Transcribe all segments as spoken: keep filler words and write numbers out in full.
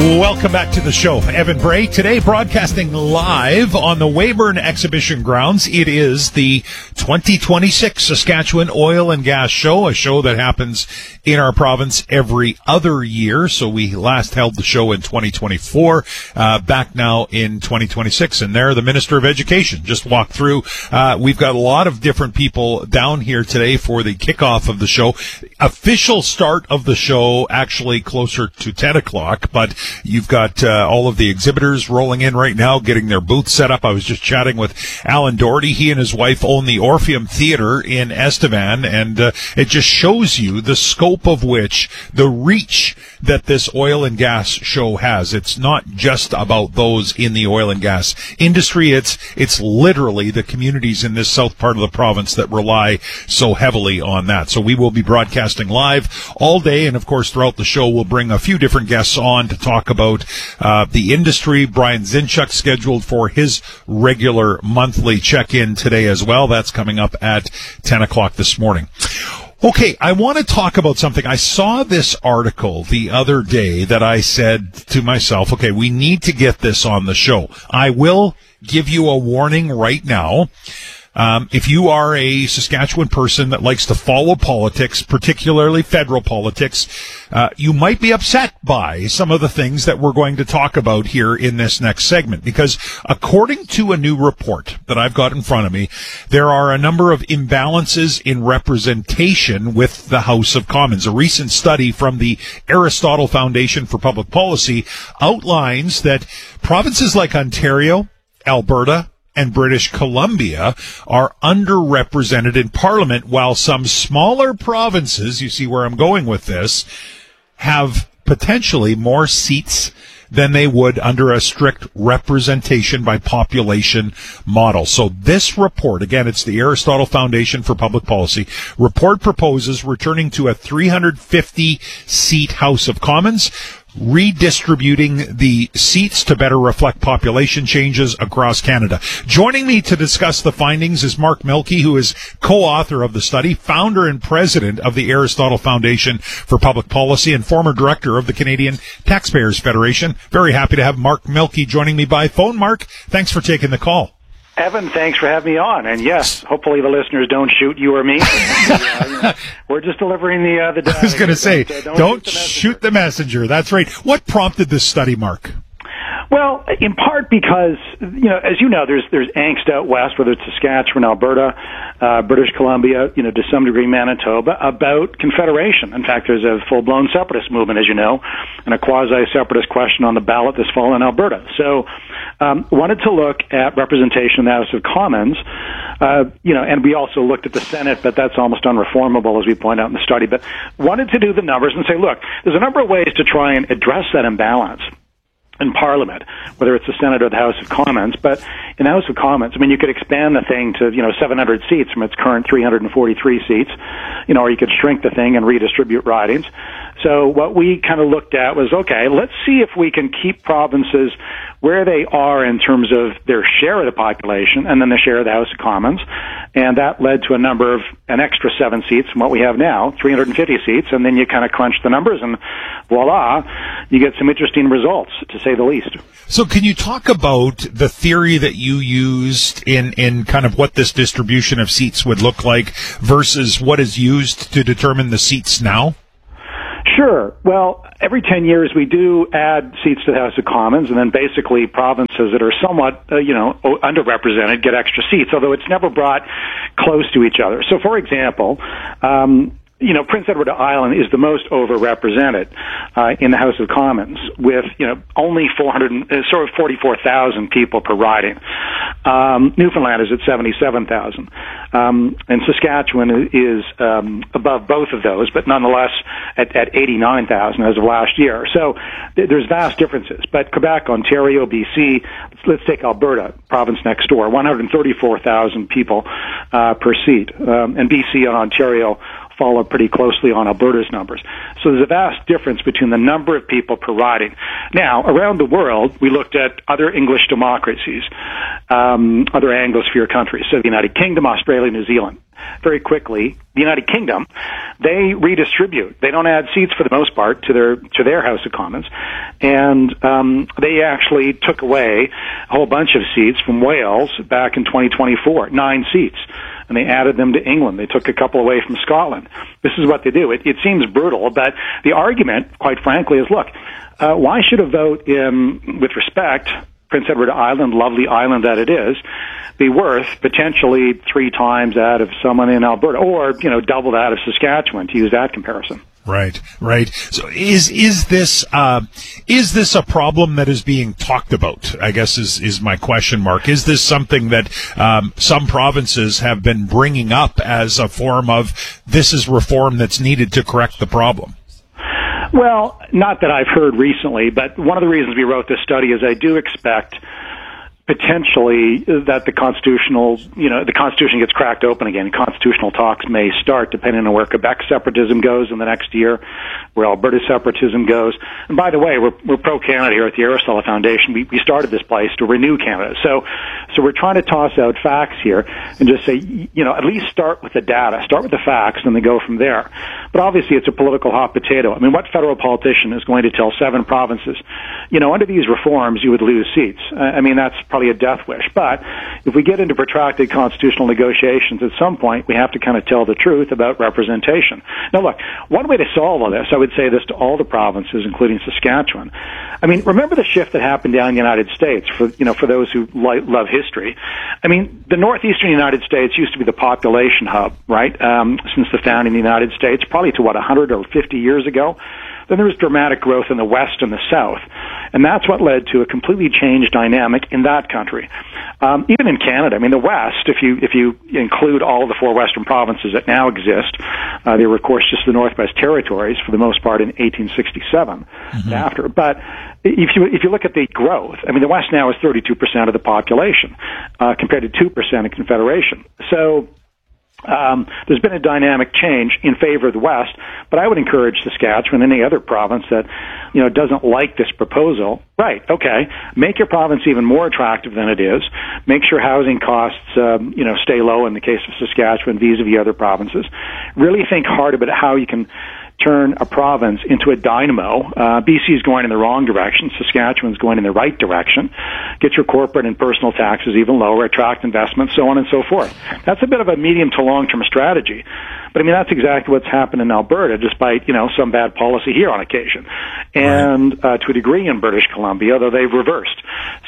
Welcome back to the show. Evan Bray, today broadcasting live on the Weyburn Exhibition Grounds. It is the twenty twenty-six Saskatchewan Oil and Gas Show, a show that happens in our province every other year. So we last held the show in twenty twenty-four, uh, back now in twenty twenty-six. And there, the Minister of Education just walked through. Uh, we've got a lot of different people down here today for the kickoff of the show. Official start of the show actually closer to ten o'clock, but you've got uh, all of the exhibitors rolling in right now, getting their booths set up. I was just chatting with Alan Doherty. He and his wife own the Orpheum Theatre in Estevan, and uh, it just shows you the scope of which, the reach that this oil and gas show has. It's not just about those in the oil and gas industry. It's it's literally the communities in this south part of the province that rely so heavily on that. So we will be broadcasting live all day, and of course throughout the show we'll bring a few different guests on to talk about uh, the industry. Brian Zinchuk scheduled for his regular monthly check-in today as well. That's coming up at ten o'clock this morning. Okay, I want to talk about something. I saw this article the other day that I said to myself, okay, we need to get this on the show. I will give you a warning right now. Um, if you are a Saskatchewan person that likes to follow politics, particularly federal politics, uh, you might be upset by some of the things that we're going to talk about here in this next segment. Because according to a new report that I've got in front of me, there are a number of imbalances in representation with the House of Commons. A recent study from the Aristotle Foundation for Public Policy outlines that provinces like Ontario, Alberta, and British Columbia are underrepresented in Parliament, while some smaller provinces, you see where I'm going with this, have potentially more seats than they would under a strict representation by population model. So this report, again, it's the Aristotle Foundation for Public Policy, report proposes returning to a three hundred fifty seat House of Commons, redistributing the seats to better reflect population changes across Canada. Joining me to discuss the findings is Mark Mielke, who is co-author of the study, founder and president of the Aristotle Foundation for Public Policy, and former director of the Canadian Taxpayers Federation. Very happy to have Mark Mielke joining me by phone. Mark, thanks for taking the call. Evan, thanks for having me on. And yes, hopefully the listeners don't shoot you or me. uh, you know, we're just delivering the uh, the data. I was going to say, don't, uh, don't, don't shoot, the shoot the messenger. That's right. What prompted this study, Mark? Well, in part because, you know, as you know, there's there's angst out west, whether it's Saskatchewan, Alberta, uh, British Columbia, you know, to some degree Manitoba, about Confederation. In fact, there's a full-blown separatist movement, as you know, and a quasi-separatist question on the ballot this fall in Alberta. So, um, wanted to look at representation in the House of Commons, uh, you know, and we also looked at the Senate, but that's almost unreformable, as we point out in the study. But wanted to do the numbers and say, look, there's a number of ways to try and address that imbalance in Parliament, whether it's the Senate or the House of Commons. But in the House of Commons, I mean, you could expand the thing to, you know, seven hundred seats from its current three hundred forty-three seats, you know, or you could shrink the thing and redistribute ridings. So what we kind of looked at was, okay, let's see if we can keep provinces where they are in terms of their share of the population and then the share of the House of Commons. And that led to a number of an extra seven seats from what we have now, three hundred fifty seats, and then you kind of crunch the numbers and voila, you get some interesting results, to say the least. So can you talk about the theory that you used in, in kind of what this distribution of seats would look like versus what is used to determine the seats now? Sure. Well, every ten years we do add seats to the House of Commons, and then basically provinces that are somewhat, uh, you know, underrepresented get extra seats, although it's never brought close to each other. So, for example, um, you know, Prince Edward Island is the most overrepresented uh, in the House of Commons, with, you know, only four hundred, uh, sort of forty-four thousand people per riding. Um, Newfoundland is at seventy-seven thousand. Um, and Saskatchewan is um, above both of those, but nonetheless at, at eighty-nine thousand as of last year. So th- there's vast differences. But Quebec, Ontario, B C, let's, let's take Alberta, province next door, one hundred thirty-four thousand people uh, per seat. Um, and B C and Ontario follow pretty closely on Alberta's numbers. So there's a vast difference between the number of people per riding. Now, around the world, we looked at other English democracies, um, other Anglosphere countries, so the United Kingdom, Australia, New Zealand. very quickly, the United Kingdom, they redistribute. They don't add seats for the most part to their to their House of Commons, and um, they actually took away a whole bunch of seats from Wales back in twenty twenty-four, nine seats, and they added them to England. They took a couple away from Scotland. This is what they do. It, it seems brutal, but the argument, quite frankly, is, look, uh, why should a vote in, with respect, Prince Edward Island, lovely island that it is, be worth potentially three times that of someone in Alberta, or, you know, double that of Saskatchewan, to use that comparison. Right, right. So is is this uh, is this a problem that is being talked about? I guess is is my question mark. Is this something that um, some provinces have been bringing up as a form of this is reform that's needed to correct the problem? Well, not that I've heard recently, but one of the reasons we wrote this study is I do expect potentially that the constitutional, you know, the Constitution gets cracked open again. Constitutional talks may start depending on where Quebec separatism goes in the next year, where Alberta separatism goes. And by the way, we're, we're pro-Canada here at the Aristotle Foundation. We, we started this place to renew Canada. So, so we're trying to toss out facts here and just say, you know, at least start with the data, start with the facts, and then go from there. But obviously it's a political hot potato. I mean, what federal politician is going to tell seven provinces, you know, under these reforms you would lose seats? I mean, that's probably a death wish. But if we get into protracted constitutional negotiations, at some point we have to kind of tell the truth about representation. Now look, one way to solve all this, I would say this to all the provinces, including Saskatchewan. I mean, remember the shift that happened down in the United States, for, you know, for those who li- love history. I mean, the northeastern United States used to be the population hub, right, um, since the founding of the United States, probably to, what, one hundred or fifty years ago? Then there was dramatic growth in the West and the South. And that's what led to a completely changed dynamic in that country. Um, even in Canada, I mean, the West, if you if you include all the four Western provinces that now exist, uh, they were, of course, just the Northwest Territories for the most part in eighteen sixty-seven mm-hmm. after. But if you if you look at the growth, I mean, the West now is thirty-two percent of the population uh, compared to two percent in Confederation. So Um, there's been a dynamic change in favor of the West, but I would encourage Saskatchewan and any other province that, you know, doesn't like this proposal, right, okay, make your province even more attractive than it is. Make sure housing costs, um, you know, stay low in the case of Saskatchewan vis-a-vis other provinces. Really think hard about how you can turn a province into a dynamo. Uh, B C is going in the wrong direction. Saskatchewan's going in the right direction. Get your corporate and personal taxes even lower, attract investment, so on and so forth. That's a bit of a medium to long-term strategy. But I mean, that's exactly what's happened in Alberta, despite, you know, some bad policy here on occasion. And uh, to a degree in British Columbia, though they've reversed.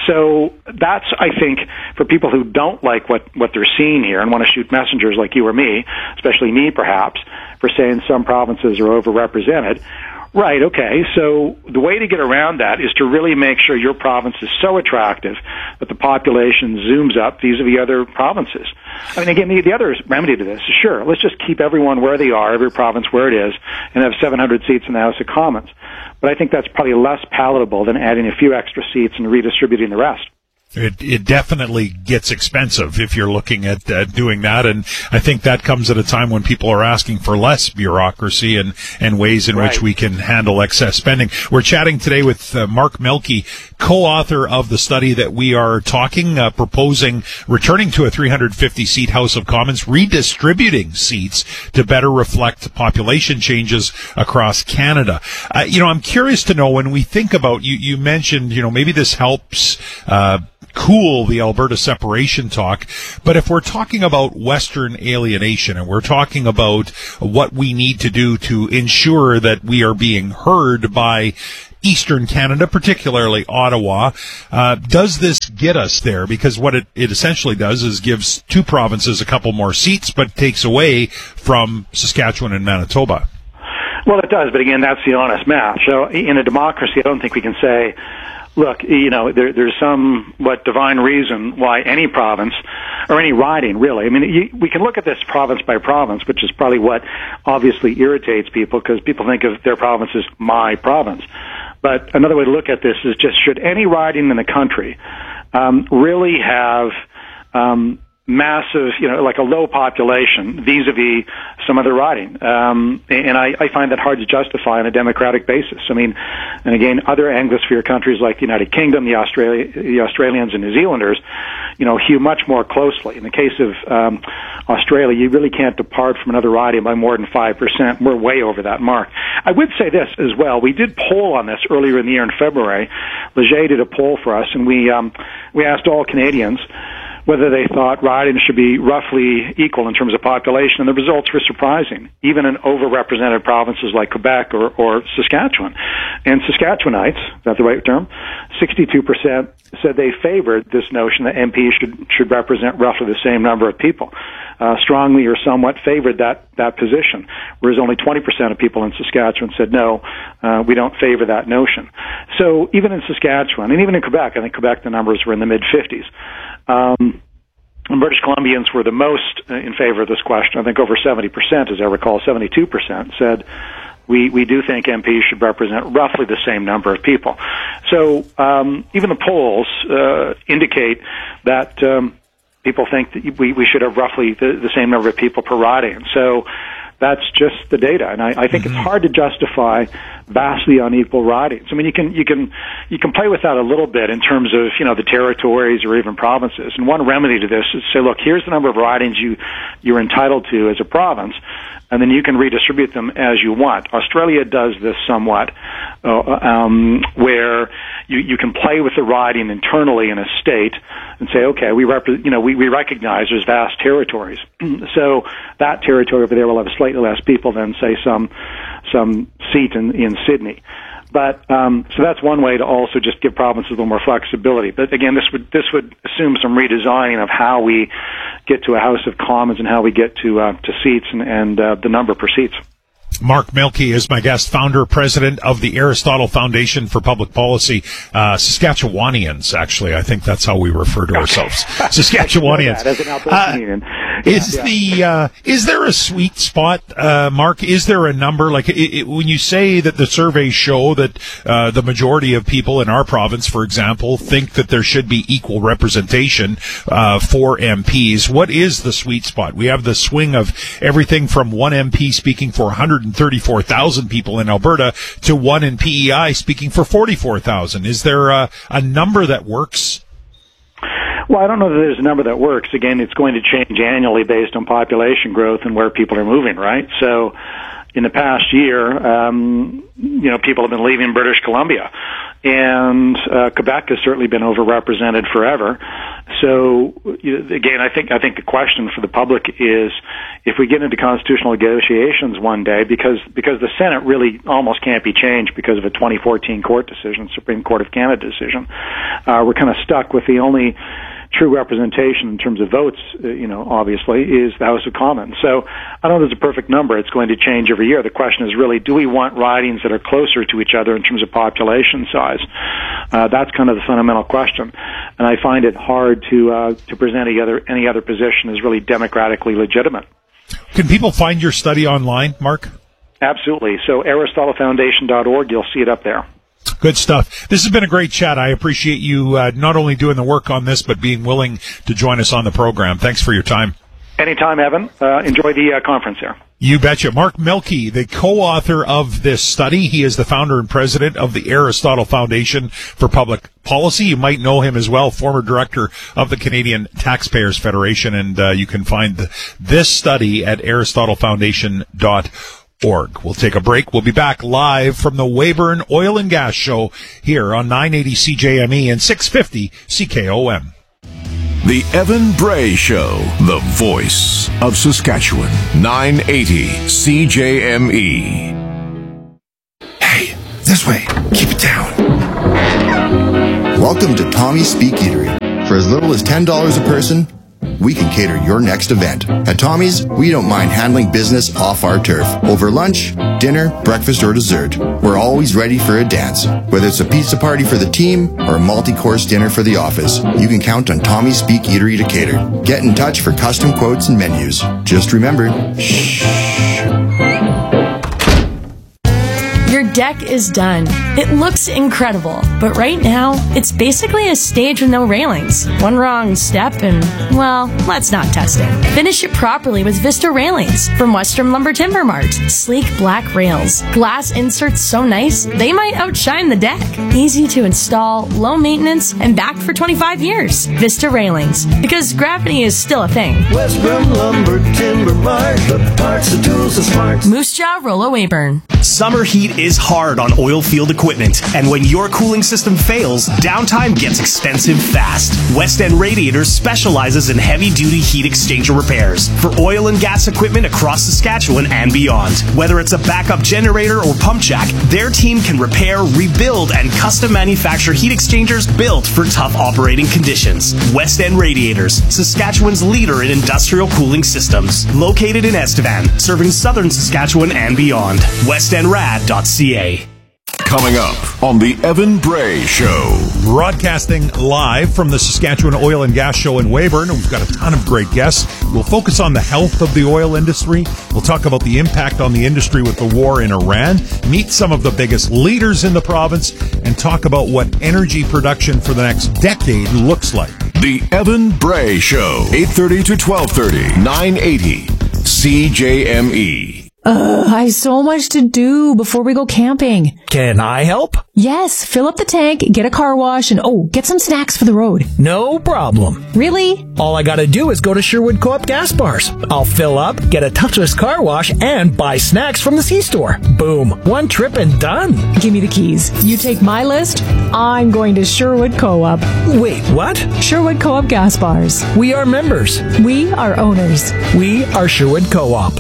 So that's, I think, for people who don't like what, what they're seeing here and want to shoot messengers like you or me, especially me perhaps, for saying some provinces are overrepresented. Right, okay, so the way to get around that is to really make sure your province is so attractive that the population zooms up vis-a-vis other provinces. I mean, again, the, the other remedy to this is, sure, let's just keep everyone where they are, every province where it is, and have seven hundred seats in the House of Commons. But I think that's probably less palatable than adding a few extra seats and redistributing the rest. It, it definitely gets expensive if you're looking at uh, doing that, and I think that comes at a time when people are asking for less bureaucracy and, and ways in right. which we can handle excess spending. We're chatting today with uh, Mark Mielke, co-author of the study that we are talking, uh, proposing returning to a three hundred fifty seat House of Commons, redistributing seats to better reflect population changes across Canada. Uh, you know, I'm curious to know, when we think about, you, you mentioned, you know, maybe this helps uh cool the Alberta separation talk, but if we're talking about Western alienation and we're talking about what we need to do to ensure that we are being heard by Eastern Canada, particularly Ottawa, uh, does this get us there? Because what it, it essentially does is gives two provinces a couple more seats, but takes away from Saskatchewan and Manitoba. Well, it does, but again, that's the honest math. So in a democracy, I don't think we can say, look, you know, there, there's some, what, divine reason why any province, or any riding, really. I mean, you, we can look at this province by province, which is probably what obviously irritates people, because people think of their province as my province. But another way to look at this is just, should any riding in the country um, really have um, massive, you know, like a low population vis-a-vis some other riding. Um, and I, I find that hard to justify on a democratic basis. I mean, and again, other Anglosphere countries like the United Kingdom, the Australia, the Australians and New Zealanders, you know, hew much more closely. In the case of um, Australia, you really can't depart from another riding by more than five percent. We're way over that mark. I would say this as well. We did poll on this earlier in the year in February. Leger did a poll for us, and we um, we asked all Canadians whether they thought riding should be roughly equal in terms of population, and the results were surprising, even in overrepresented provinces like Quebec or, or Saskatchewan. And Saskatchewanites, is that the right term? sixty-two percent said they favored this notion that M Ps should, should represent roughly the same number of people. Uh, strongly or somewhat favored that, that position, whereas only twenty percent of people in Saskatchewan said, no, uh, we don't favor that notion. So even in Saskatchewan, and even in Quebec, I think Quebec the numbers were in the mid-fifties, um, and British Columbians were the most in favor of this question. I think over seventy percent, as I recall, seventy-two percent said we, we do think M Ps should represent roughly the same number of people. So um, even the polls uh, indicate that um, people think that we, we should have roughly the, the same number of people per riding. So that's just the data, and I, I think mm-hmm. it's hard to justify vastly unequal ridings. I mean, you can you can you can play with that a little bit in terms of, you know, the territories or even provinces. And one remedy to this is to say, look, here's the number of ridings you you're entitled to as a province, and then you can redistribute them as you want. Australia does this somewhat, uh, um, where you, you can play with the riding internally in a state and say, okay, we rep- you know we, we recognize there's vast territories, so that territory over there will have slightly less people than, say, some some seat in, in Sydney. But um, so that's one way to also just give provinces a little more flexibility. But again, this would this would assume some redesigning of how we get to a House of Commons and how we get to uh, to seats and, and uh, the number per seats. Mark Mielke is my guest, founder, president of the Aristotle Foundation for Public Policy. Uh, Saskatchewanians, actually, I think that's how we refer to ourselves. Saskatchewanians. As an Albertanian. Uh, is yeah. the uh, is there a sweet spot, uh, Mark? Is there a number? Like it, it, when you say that the surveys show that uh, the majority of people in our province, for example, think that there should be equal representation uh, for M Ps, what is the sweet spot? We have the swing of everything from one M P speaking for one hundred thirty-four thousand people in Alberta to one in P E I speaking for forty-four thousand. Is there a, a number that works? Well, I don't know that there's a number that works. Again, it's going to change annually based on population growth and where people are moving, right? So in the past year, um, you know, people have been leaving British Columbia, and uh, Quebec has certainly been overrepresented forever. So you know, again, I think I think the question for the public is, if we get into constitutional negotiations one day, because because the Senate really almost can't be changed because of a twenty fourteen court decision, Supreme Court of Canada decision, uh, we're kind of stuck with the only true representation in terms of votes, uh, you know, obviously, is the House of Commons. So I don't know if there's a perfect number. It's going to change every year. The question is really, do we want ridings that are closer to each other in terms of population size? Uh, that's kind of the fundamental question. And I find it hard to uh, to present any other, any other position as really democratically legitimate. Can people find your study online, Mark? Absolutely. So Aristotle Foundation dot org, you'll see it up there. Good stuff. This has been a great chat. I appreciate you uh, not only doing the work on this, but being willing to join us on the program. Thanks for your time. Anytime, Evan. Uh, enjoy the uh, conference here. You betcha. Mark Mielke, the co-author of this study. He is the founder and president of the Aristotle Foundation for Public Policy. You might know him as well, former director of the Canadian Taxpayers Federation, and uh, you can find the, this study at Aristotle Foundation dot org. Org. We'll take a break. We'll be back live from the Weyburn Oil and Gas Show here on nine eighty C J M E and six fifty C K O M. The Evan Bray Show, the voice of Saskatchewan, nine eighty C J M E. Hey, this way. Keep it down. Welcome to Tommy's Speak Eatery. For as little as ten dollars a person, we can cater your next event. At Tommy's, we don't mind handling business off our turf. Over lunch, dinner, breakfast, or dessert, we're always ready for a dance. Whether it's a pizza party for the team or a multi-course dinner for the office, you can count on Tommy's Speak Eatery to cater. Get in touch for custom quotes and menus. Just remember, shh. Your deck is done. It looks incredible, but right now, it's basically a stage with no railings. One wrong step and, well, let's not test it. Finish it properly with Vista Railings from Western Lumber Timber Mart. Sleek black rails. Glass inserts so nice, they might outshine the deck. Easy to install, low maintenance, and backed for twenty-five years. Vista Railings, because gravity is still a thing. Western Lumber Timber Mart, the parts, the tools, the smarts. Moose Jaw, Rollo Weyburn. Summer heat is hard on oil field equipment, and when your cooling system fails, downtime gets expensive fast. West End Radiators specializes in heavy-duty heat exchanger repairs for oil and gas equipment across Saskatchewan and beyond. Whether it's a backup generator or pump jack, their team can repair, rebuild, and custom manufacture heat exchangers built for tough operating conditions. West End Radiators, Saskatchewan's leader in industrial cooling systems. Located in Estevan, serving southern Saskatchewan and beyond. west end rad dot c a. Coming up on the Evan Bray Show. Broadcasting live from the Saskatchewan Oil and Gas Show in Weyburn. We've got a ton of great guests. We'll focus on the health of the oil industry. We'll talk about the impact on the industry with the war in Iran, meet some of the biggest leaders in the province, and talk about what energy production for the next decade looks like. The Evan Bray Show, eight thirty to twelve thirty, nine eighty C J M E. Ugh, I have so much to do before we go camping. Can I help? Yes, fill up the tank, get a car wash, and oh, get some snacks for the road. No problem. Really? All I gotta do is go to Sherwood Co-op gas bars. I'll fill up, get a touchless car wash, and buy snacks from the C-store. Boom. One trip and done. Give me the keys. You take my list, I'm going to Sherwood Co-op. Wait, what? Sherwood Co-op gas bars. We are members. We are owners. We are Sherwood Co-op.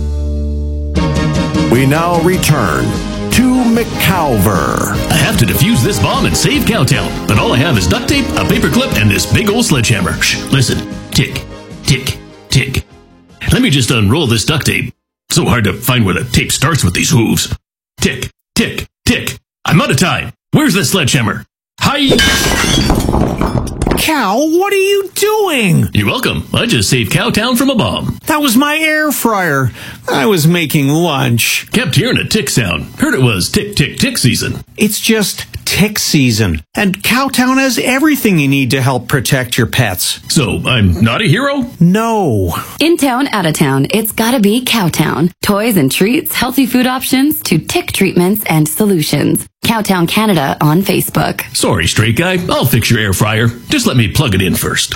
We now return to McCalver. I have to defuse this bomb and save Cowtown, but all I have is duct tape, a paper clip, and this big old sledgehammer. Shh, listen. Tick, tick, tick. Let me just unroll this duct tape. So hard to find where the tape starts with these hooves. Tick, tick, tick. I'm out of time. Where's the sledgehammer? Hi! Cal, what are you doing? You're welcome. I just saved Cowtown from a bomb. That was my air fryer. I was making lunch. Kept hearing a tick sound. Heard it was tick, tick, tick season. It's just tick season. And Cowtown has everything you need to help protect your pets. So I'm not a hero? No. In town, out of town, it's gotta be Cowtown. Toys and treats, healthy food options, to tick treatments and solutions. Cowtown Canada on Facebook. Sorry, straight guy. I'll fix your air fryer. Just let me plug it in first.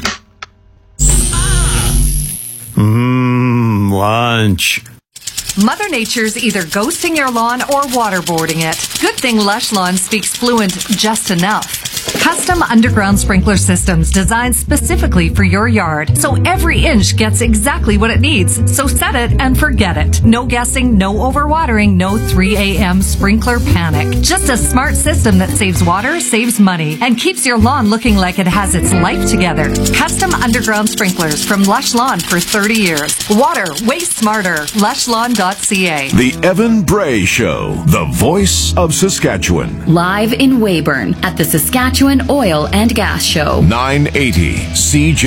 Mmm, lunch. Mother Nature's either ghosting your lawn or waterboarding it. Good thing Lush Lawn speaks fluent just enough. Custom underground sprinkler systems designed specifically for your yard, so every inch gets exactly what it needs. So set it and forget it. No guessing, no overwatering, no three a.m. sprinkler panic. Just a smart system that saves water, saves money, and keeps your lawn looking like it has its life together. Custom underground sprinklers from Lush Lawn for thirty years. Water, way smarter. lush lawn dot c a. The Evan Bray Show, the voice of Saskatchewan. Live in Weyburn at the Saskatchewan Oil and Gas Show. nine eighty C J